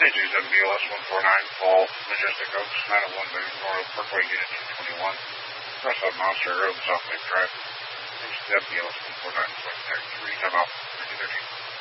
22 WLS 149, Fall, Majestic Oaks, 901 North Parkway, Unit 221. North of Monster Road, South Lake Drive. WLS 149, Select Tag 3, time off, 3030.